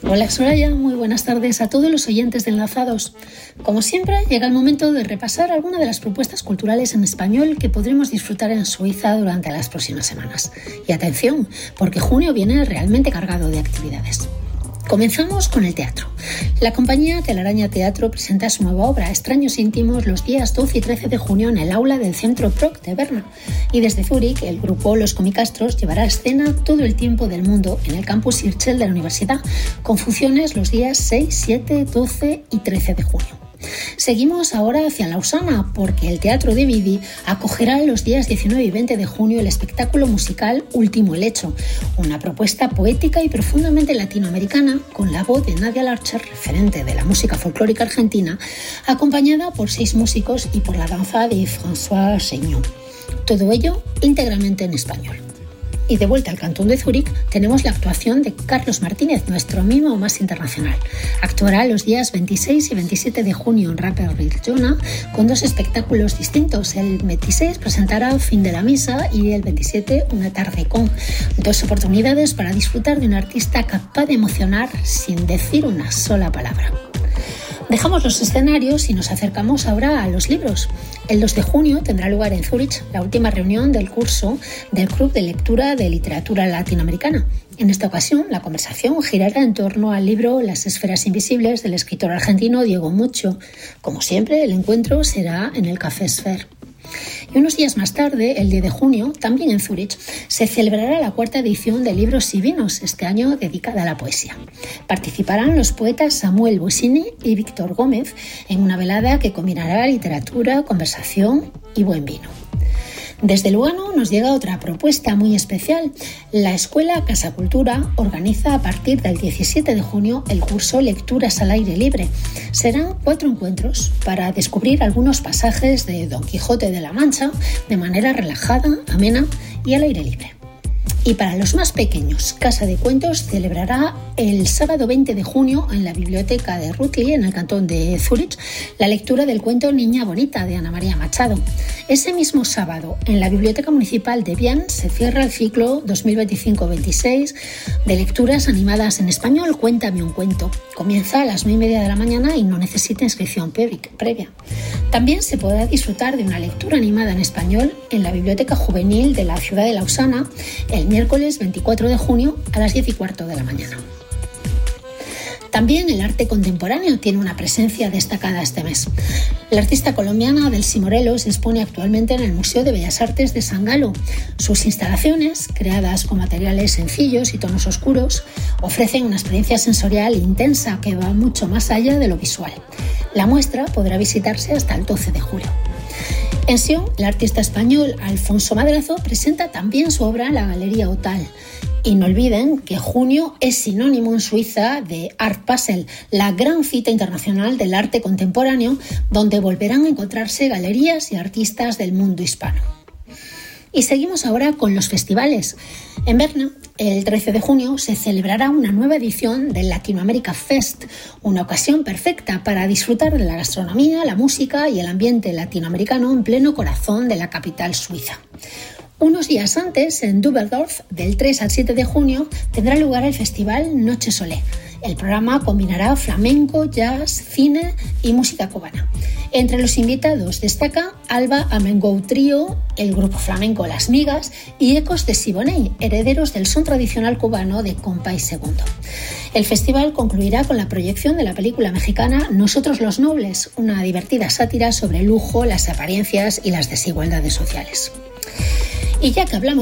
Hola Soraya, muy buenas tardes a todos los oyentes de Enlazados. Como siempre, llega el momento de repasar algunas de las propuestas culturales en español que podremos disfrutar en Suiza durante las próximas semanas. Y atención, porque junio viene realmente cargado de actividades. Comenzamos con el teatro. La compañía Telaraña Teatro presenta su nueva obra Extraños íntimos los días 12 y 13 de junio en el aula del Centro Proc de Berna. Y desde Zúrich, el grupo Los Comicastros llevará a escena todo el tiempo del mundo en el campus Hirschel de la universidad, con funciones los días 6, 7, 12 y 13 de junio. Seguimos ahora hacia Lausana, porque el Teatro de Vidi acogerá los días 19 y 20 de junio el espectáculo musical Último Helecho, una propuesta poética y profundamente latinoamericana con la voz de Nadia Larcher, referente de la música folclórica argentina, acompañada por 6 músicos y por la danza de François Cheignon. Todo ello íntegramente en español. Y de vuelta al cantón de Zúrich tenemos la actuación de Carlos Martínez, nuestro mimo más internacional. Actuará los días 26 y 27 de junio en Rapperswil-Jona con 2 espectáculos distintos. El 26 presentará Fin de la Misa y el 27 Una tarde con. 2 oportunidades para disfrutar de un artista capaz de emocionar sin decir una sola palabra. Dejamos los escenarios y nos acercamos ahora a los libros. El 2 de junio tendrá lugar en Zúrich la última reunión del curso del Club de Lectura de Literatura Latinoamericana. En esta ocasión, la conversación girará en torno al libro Las esferas invisibles del escritor argentino Diego Mucho. Como siempre, el encuentro será en el Café Sfer. Y unos días más tarde, el 10 de junio, también en Zúrich, se celebrará la 4ª edición de Libros y Vinos, este año dedicada a la poesía. Participarán los poetas Samuel Busini y Víctor Gómez en una velada que combinará literatura, conversación y buen vino. Desde Lugano nos llega otra propuesta muy especial. La Escuela Casa Cultura organiza a partir del 17 de junio el curso Lecturas al aire libre. Serán 4 encuentros para descubrir algunos pasajes de Don Quijote de la Mancha de manera relajada, amena y al aire libre. Y para los más pequeños, Casa de Cuentos celebrará el sábado 20 de junio en la biblioteca de Rütli, en el cantón de Zúrich, la lectura del cuento Niña Bonita de Ana María Machado. Ese mismo sábado, en la Biblioteca Municipal de Bienne, se cierra el ciclo 2025-26 de lecturas animadas en español Cuéntame un cuento. Comienza a las 9:30 de la mañana y no necesita inscripción previa. También se podrá disfrutar de una lectura animada en español en la Biblioteca Juvenil de la ciudad de Lausana el miércoles 24 de junio a las 10:15 de la mañana. También el arte contemporáneo tiene una presencia destacada este mes. La artista colombiana Delcy Morelos expone actualmente en el Museo de Bellas Artes de San Galo. Sus instalaciones, creadas con materiales sencillos y tonos oscuros, ofrecen una experiencia sensorial intensa que va mucho más allá de lo visual. La muestra podrá visitarse hasta el 12 de julio. En Sion, el artista español Alfonso Madrazo presenta también su obra en la Galería Otal. Y no olviden que junio es sinónimo en Suiza de Art Basel, la gran cita internacional del arte contemporáneo, donde volverán a encontrarse galerías y artistas del mundo hispano. Y seguimos ahora con los festivales. En Berna, el 13 de junio, se celebrará una nueva edición del Latinoamérica Fest, una ocasión perfecta para disfrutar de la gastronomía, la música y el ambiente latinoamericano en pleno corazón de la capital suiza. Unos días antes, en Düsseldorf, del 3 al 7 de junio, tendrá lugar el festival Noche Solé. El programa combinará flamenco, jazz, cine y música cubana. Entre los invitados destaca Alba Amengou Trío, el grupo flamenco Las Migas y Ecos de Siboney, herederos del son tradicional cubano de Compay Segundo. El festival concluirá con la proyección de la película mexicana Nosotros los Nobles, una divertida sátira sobre el lujo, las apariencias y las desigualdades sociales. Y ya que hablamos